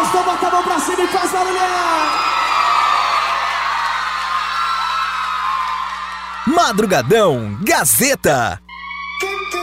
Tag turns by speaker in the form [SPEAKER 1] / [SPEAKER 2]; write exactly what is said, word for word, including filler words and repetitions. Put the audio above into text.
[SPEAKER 1] gostou, bota a mão pra cima e faz barulho.
[SPEAKER 2] Madrugadão Gazeta.